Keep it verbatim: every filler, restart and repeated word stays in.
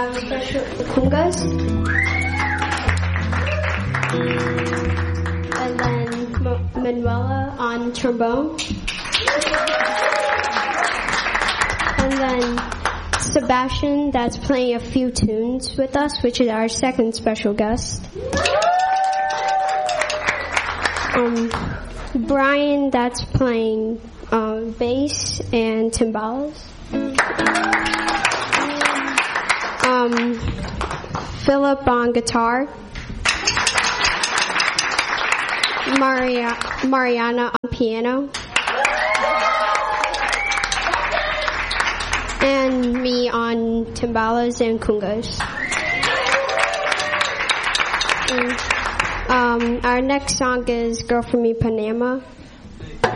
um, special congas. And then Mo- Manuela on trombone. And then Sebastian, that's playing a few tunes with us, which is our second special guest. Um, Brian, that's playing uh, bass and timbales. Um, Philip on guitar. Maria, Mariana on piano. And me on timbales and congas. And, um, our next song is Girl From Ipanema.